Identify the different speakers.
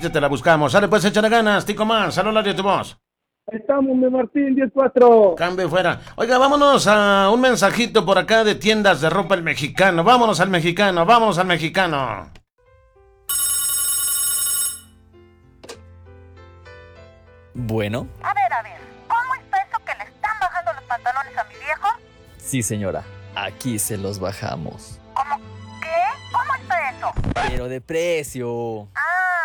Speaker 1: que te la buscamos. Sale pues, échale ganas, Tico más. Saludos de tu voz.
Speaker 2: Estamos de Martín 10-4.
Speaker 1: Cambio fuera. Oiga, vámonos a un mensajito por acá de tiendas de ropa el mexicano. Vámonos al mexicano, vámonos al mexicano.
Speaker 3: Bueno,
Speaker 4: A ver, ¿cómo está eso que le están bajando los pantalones a mi viejo?
Speaker 3: sí señora, aquí se los bajamos.
Speaker 4: ¿Cómo qué? ¿Cómo está eso?
Speaker 3: Pero de precio.
Speaker 4: Ah,